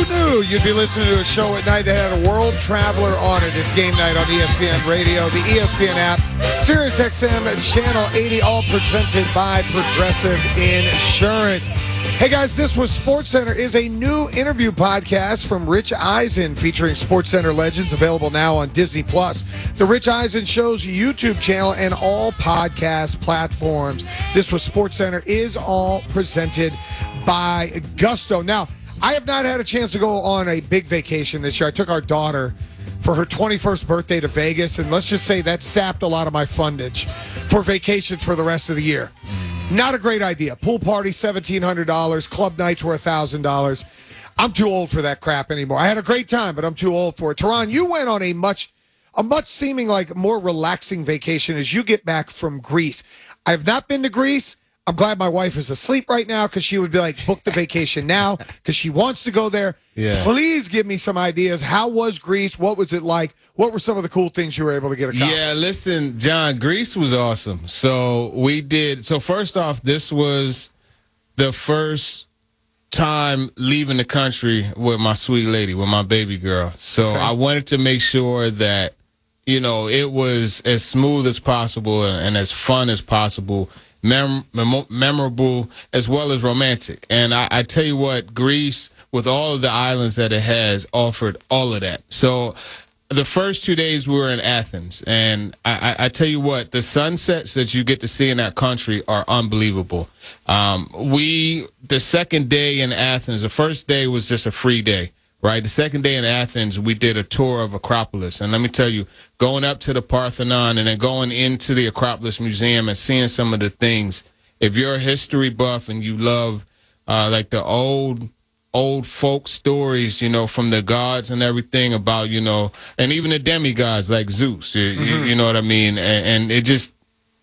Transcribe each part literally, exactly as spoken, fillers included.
Who knew you'd be listening to a show at night that had a world traveler on it? It's Game Night on E S P N Radio, the E S P N app, Sirius X M, Channel eighty, all presented by Progressive Insurance. Hey guys, this was SportsCenter is a new interview podcast from Rich Eisen featuring SportsCenter legends, available now on Disney Plus, the Rich Eisen Show's YouTube channel, and all podcast platforms. This was SportsCenter is all presented by Gusto. Now, I have not had a chance to go on a big vacation this year. I took our daughter for her twenty-first birthday to Vegas, and let's just say that sapped a lot of my fundage for vacations for the rest of the year. Not a great idea. Pool party, seventeen hundred dollars. Club nights were one thousand dollars. I'm too old for that crap anymore. I had a great time, but I'm too old for it. Teron, you went on a much, a much seeming like more relaxing vacation as you get back from Greece. I have not been to Greece. I'm glad my wife is asleep right now because she would be like, book the vacation now because she wants to go there. Yeah. Please give me some ideas. How was Greece? What was it like? What were some of the cool things you were able to get accomplished? Yeah, listen, John, Greece was awesome. So we did. So first off, this was the first time leaving the country with my sweet lady, with my baby girl. So Okay. I wanted to make sure that, you know, it was as smooth as possible and as fun as possible. Mem- mem- memorable as well as romantic. And I, I tell you what, Greece, with all of the islands that it has, offered all of that. So the first two days we were in Athens, and I, I, I tell you what, the sunsets that you get to see in that country are unbelievable. Um, we, the second day in Athens, the first day was just a free day. Right. The second day in Athens, we did a tour of Acropolis. And let me tell you, going up to the Parthenon and then going into the Acropolis Museum and seeing some of the things, if you're a history buff and you love uh, like the old, old folk stories, you know, from the gods and everything about, you know, and even the demigods like Zeus, you, mm-hmm. you, you know what I mean? And, and it just,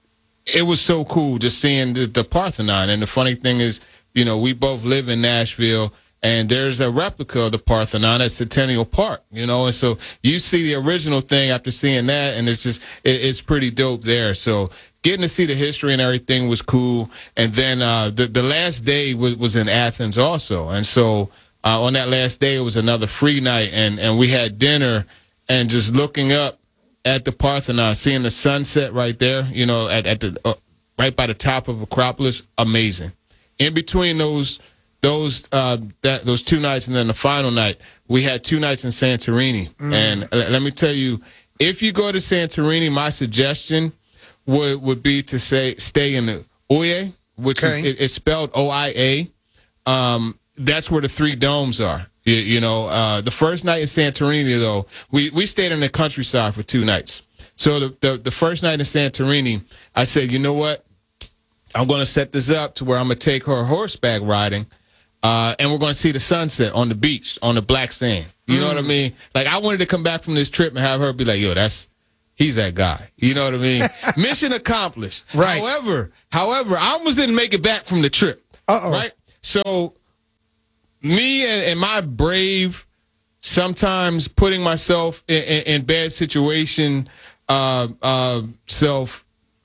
it was so cool just seeing the, the Parthenon. And the funny thing is, you know, we both live in Nashville. And there's a replica of the Parthenon at Centennial Park, you know, and so you see the original thing after seeing that, and it's just, it, it's pretty dope there. So getting to see the history and everything was cool. And then uh, the, the last day was, was in Athens also. And so uh, on that last day, it was another free night, and, and we had dinner, and just looking up at the Parthenon, seeing the sunset right there, you know, at, at the uh, right by the top of Acropolis, amazing. In between those Those uh, that those two nights and then the final night, we had two nights in Santorini. Mm. And uh, let me tell you, if you go to Santorini, my suggestion would would be to say stay in the Oia, which okay. is it, it's spelled O I A. Um, that's where the three domes are. You, you know, uh, the first night in Santorini, though, we, we stayed in the countryside for two nights. So the, the the first night in Santorini, I said, you know what? I'm going to set this up to where I'm going to take her horseback riding. Uh, and we're going to see the sunset on the beach, on the black sand. You mm. know what I mean? Like, I wanted to come back from this trip and have her be like, yo, that's, he's that guy. You know what I mean? Mission accomplished. Right. However, however, I almost didn't make it back from the trip. Uh-oh. Right? So, me and, and my brave, sometimes putting myself in, in, in bad situation uh, uh, self,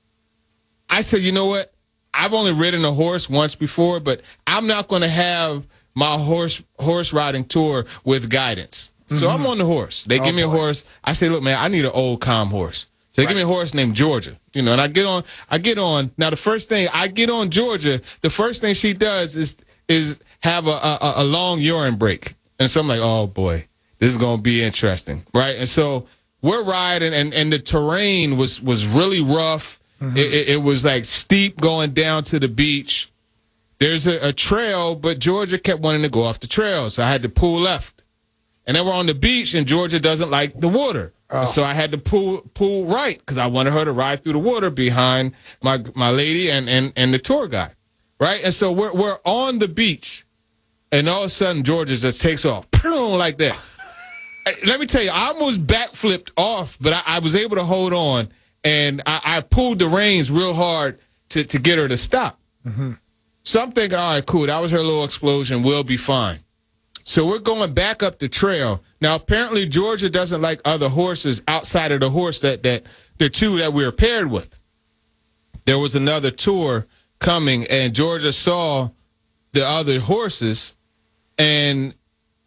I said, you know what? I've only ridden a horse once before, but I'm not going to have my horse horse riding tour with guidance. So mm-hmm. I'm on the horse. They oh, give me a boy. horse. I say, look, man, I need an old calm horse. So they right. give me a horse named Georgia. You know, and I get on. I get on. Now the first thing I get on Georgia, the first thing she does is is have a a, a long urine break. And so I'm like, oh boy, this is going to be interesting, right? And so we're riding, and and the terrain was was really rough. Mm-hmm. It, it, it was like steep going down to the beach. There's a, a trail, but Georgia kept wanting to go off the trail, so I had to pull left. And then we're on the beach, and Georgia doesn't like the water. Oh. So I had to pull pull right because I wanted her to ride through the water behind my my lady and, and, and the tour guide, right? And so we're we're on the beach, and all of a sudden Georgia just takes off like that. Let me tell you, I almost backflipped off, but I, I was able to hold on. And I, I pulled the reins real hard to, to get her to stop. Mm-hmm. So I'm thinking, all right, cool. That was her little explosion. We'll be fine. So we're going back up the trail. Now, apparently, Georgia doesn't like other horses outside of the horse that, that the two that we were paired with. There was another tour coming, and Georgia saw the other horses and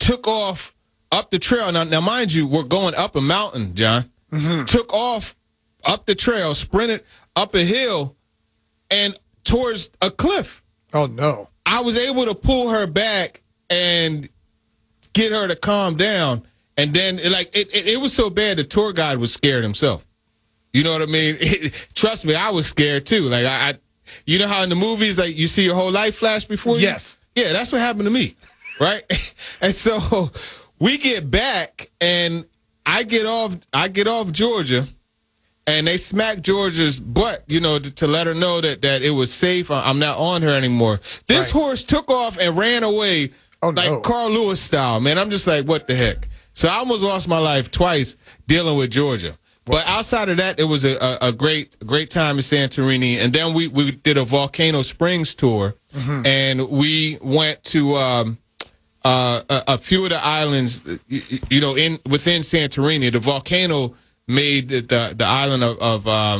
took off up the trail. Now, now mind you, we're going up a mountain, John. Mm-hmm. Took off up the trail, sprinted up a hill, and towards a cliff. Oh, no. I was able to pull her back and get her to calm down. And then, like, it, it, it was so bad, the tour guide was scared himself. You know what I mean? It, trust me, I was scared, too. Like, I, I, you know how in the movies, like, you see your whole life flash before you? Yes. Yeah, that's what happened to me, right? And so we get back, and I get off, I get off Georgia, and they smack Georgia's butt, you know, to, to let her know that, that it was safe. I'm not on her anymore. This right. horse took off and ran away oh, like no. Carl Lewis style, man. I'm just like, what the heck? So I almost lost my life twice dealing with Georgia. But outside of that, it was a, a, a great great time in Santorini. And then we, we did a Volcano Springs tour, mm-hmm. and we went to um, uh, a, a few of the islands, you, you know, in within Santorini. The volcano made the the, the island of, of uh,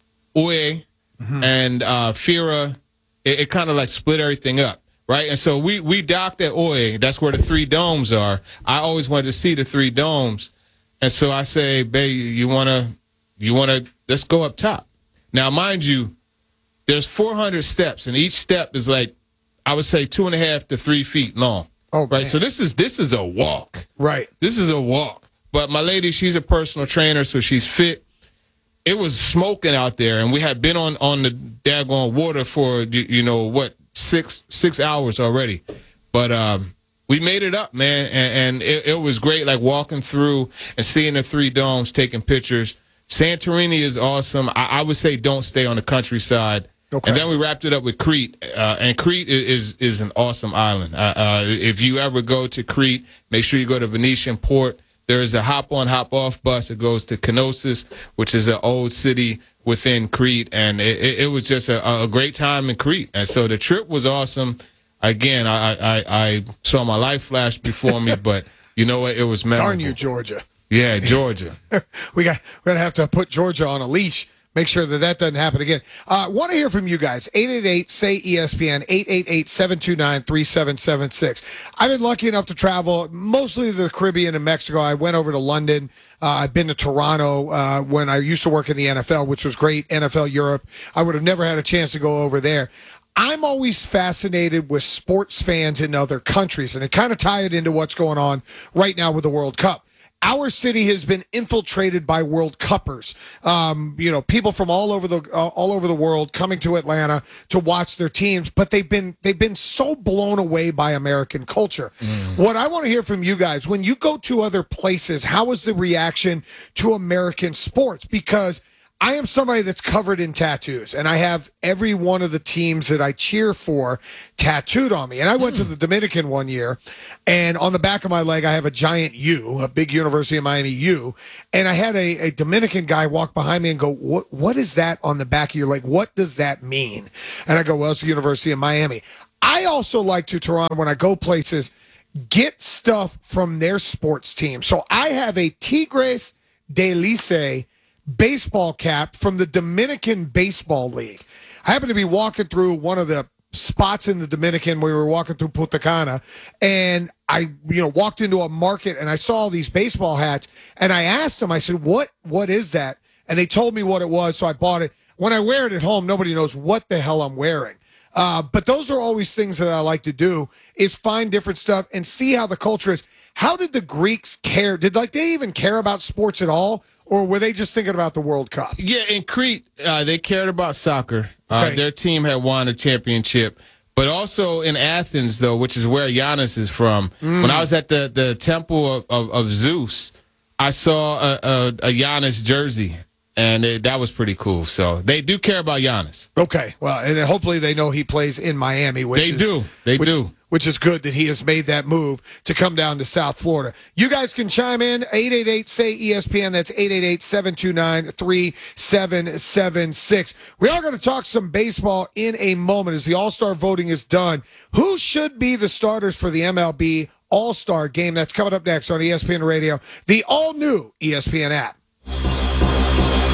Ue mm-hmm. and uh, Fira. It, it kind of like split everything up, right? And so we, we docked at Ue. That's where the three domes are. I always wanted to see the three domes. And so I say, babe, you want to, you want to, let's go up top. Now, mind you, there's four hundred steps, and each step is like, I would say two and a half to three feet long. Oh, right. Man. So this is, this is a walk. Right. This is a walk. But my lady, she's a personal trainer, so she's fit. It was smoking out there, and we had been on, on the daggone water for, you know, what, six six hours already. But um, we made it up, man, and, and it, it was great, like walking through and seeing the three domes, taking pictures. Santorini is awesome. I, I would say don't stay on the countryside. Okay. And then we wrapped it up with Crete, uh, and Crete is is an awesome island. Uh, uh, if you ever go to Crete, make sure you go to Venetian Port. There is a hop-on, hop-off bus that goes to Knossos, which is an old city within Crete, and it, it was just a, a great time in Crete. And so the trip was awesome. Again, I I, I saw my life flash before me, but you know what? It was memorable. Darn you, Georgia. Yeah, Georgia. we got we're gonna have to put Georgia on a leash. Make sure that that doesn't happen again. I uh, want to hear from you guys. eight eight eight, S A Y, E S P N, eight eight eight, seven two nine, three seven seven six. I've been lucky enough to travel mostly to the Caribbean and Mexico. I went over to London. Uh, I've been to Toronto uh, when I used to work in the N F L, which was great. N F L Europe. I would have never had a chance to go over there. I'm always fascinated with sports fans in other countries, and it kind of ties it into what's going on right now with the World Cup. Our city has been infiltrated by World Cuppers. Um, you know, people from all over the uh, all over the world coming to Atlanta to watch their teams, but they've been they've been so blown away by American culture. Mm. What I want to hear from you guys, when you go to other places, how is the reaction to American sports? Because I am somebody that's covered in tattoos, and I have every one of the teams that I cheer for tattooed on me. And I went mm. to the Dominican one year, and on the back of my leg, I have a giant U, a big University of Miami U. And I had a, a Dominican guy walk behind me and go, what, what is that on the back of your leg? What does that mean? And I go, well, it's the University of Miami. I also like to, Toronto, when I go places, get stuff from their sports team. So I have a Tigres de Licey baseball cap from the Dominican Baseball League. I happened to be walking through one of the spots in the Dominican. We were walking through Punta Cana, and I, you know, walked into a market and I saw all these baseball hats, and I asked them, I said, what, what is that? And they told me what it was, so I bought it. When I wear it at home, nobody knows what the hell I'm wearing. Uh, but those are always things that I like to do, is find different stuff and see how the culture is. How did the Greeks care? Did like they even care about sports at all? Or were they just thinking about the World Cup? Yeah, in Crete, uh, they cared about soccer. Uh, okay. Their team had won a championship. But also in Athens, though, which is where Giannis is from, mm. when I was at the, the temple of, of, of Zeus, I saw a, a, a Giannis jersey, and it, that was pretty cool. So they do care about Giannis. Okay, well, and then hopefully they know he plays in Miami. Which they is, do. They which, do. Which is good that he has made that move to come down to South Florida. You guys can chime in, eight eight eight, S A Y, E S P N. That's eight eight eight, seven two nine, three seven seven six. We are going to talk some baseball in a moment as the All-Star voting is done. Who should be the starters for the M L B All-Star game? That's coming up next on E S P N Radio, the all-new E S P N app. Coming up on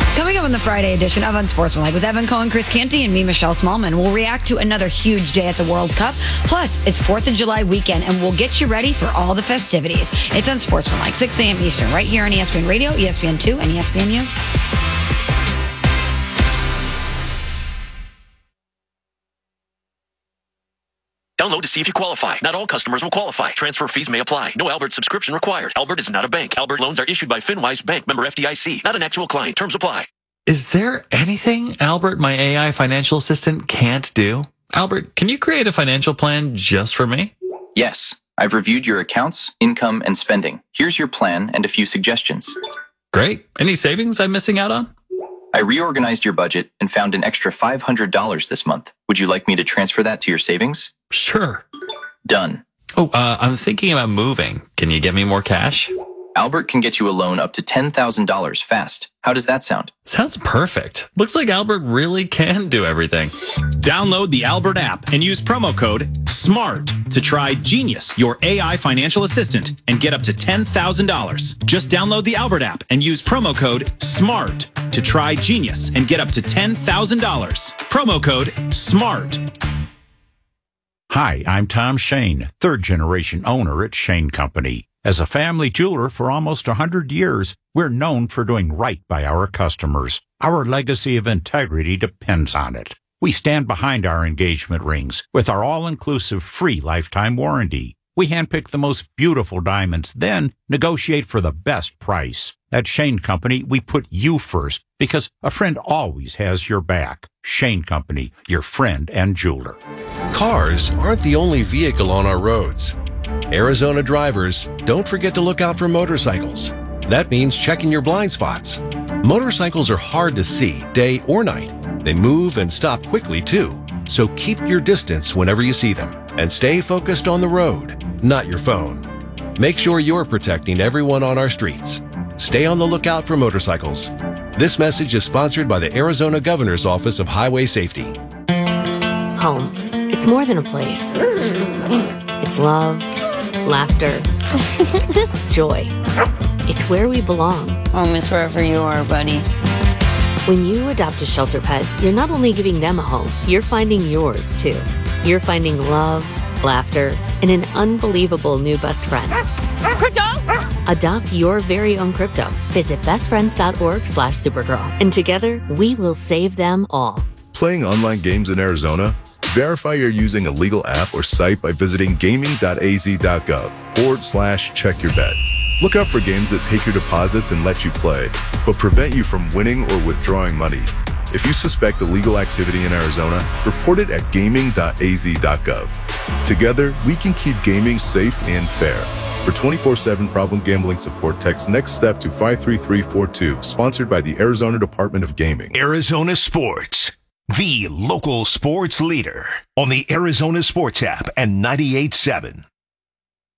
on the Friday edition of Unsportsmanlike with Evan Cohen, Chris Canty, and me, Michelle Smallman. We'll react to another huge day at the World Cup. Plus, it's fourth of July weekend, and we'll get you ready for all the festivities. It's Unsportsmanlike, six a.m. Eastern, right here on E S P N Radio, E S P N two, and E S P N U. Download to see if you qualify. Not all customers will qualify. Transfer fees may apply. No Albert subscription required. Albert is not a bank. Albert loans are issued by FinWise Bank, member F D I C. Not an actual client. Terms apply. Is there anything Albert, my A I financial assistant, can't do? Albert, can you create a financial plan just for me? Yes. I've reviewed your accounts, income, and spending. Here's your plan and a few suggestions. Great. Any savings I'm missing out on? I reorganized your budget and found an extra five hundred dollars this month. Would you like me to transfer that to your savings? Sure. Done. Oh, uh, I'm thinking about moving. Can you get me more cash? Albert can get you a loan up to ten thousand dollars fast. How does that sound? Sounds perfect. Looks like Albert really can do everything. Download the Albert app and use promo code SMART to try Genius, your A I financial assistant, and get up to ten thousand dollars. Just download the Albert app and use promo code SMART to try Genius and get up to ten thousand dollars. Promo code SMART. Hi, I'm Tom Shane, third-generation owner at Shane Company. As a family jeweler for almost one hundred years, we're known for doing right by our customers. Our legacy of integrity depends on it. We stand behind our engagement rings with our all-inclusive free lifetime warranty. We handpick the most beautiful diamonds, then negotiate for the best price. At Shane Company, we put you first because a friend always has your back. Shane Company, your friend and jeweler. Cars aren't the only vehicle on our roads. Arizona drivers, don't forget to look out for motorcycles. That means checking your blind spots. Motorcycles are hard to see, day or night. They move and stop quickly, too. So keep your distance whenever you see them. And stay focused on the road, not your phone. Make sure you're protecting everyone on our streets. Stay on the lookout for motorcycles. This message is sponsored by the Arizona Governor's Office of Highway Safety. Home. It's more than a place. It's love, laughter, joy. It's where we belong. Home is wherever you are, buddy. When you adopt a shelter pet, you're not only giving them a home, you're finding yours, too. You're finding love, laughter, and an unbelievable new best friend. Crypto! Adopt your very own crypto. Visit bestfriends.org slash Supergirl. And together, we will save them all. Playing online games in Arizona? Verify you're using a legal app or site by visiting gaming.az.gov forward slash check your bet. Look out for games that take your deposits and let you play, but prevent you from winning or withdrawing money. If you suspect illegal activity in Arizona, report it at gaming dot a z dot gov. Together, we can keep gaming safe and fair. For twenty-four seven problem gambling support, text NEXT STEP to five three three four two, sponsored by the Arizona Department of Gaming. Arizona Sports, the local sports leader on the Arizona Sports app and ninety-eight point seven.